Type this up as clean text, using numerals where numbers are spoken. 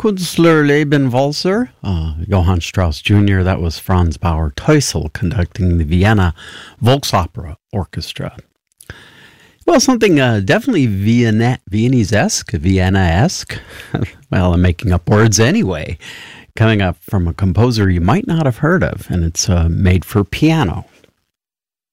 Künstlerleben Walzer, Johann Strauss Jr., that was Franz Bauer Teusel conducting the Vienna Volksopera Orchestra. Well, something definitely Viennese-esque, Vienna-esque. Well, I'm making up words anyway. Coming up from a composer you might not have heard of, and it's made for piano.